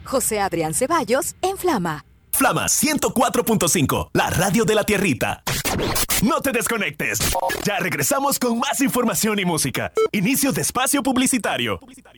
José Adrián Ceballos en Flama. Flama 104.5, la radio de la tierrita. No te desconectes. Ya regresamos con más información y música. Inicio de espacio publicitario.